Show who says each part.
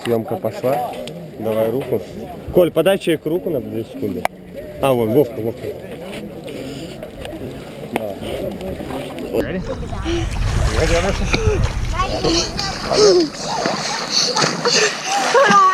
Speaker 1: съемка пошла. Давай руку. Коль, подай человеку руку на 2 секунды. А, вон, Вовка.
Speaker 2: Ready? Ready, Emerson?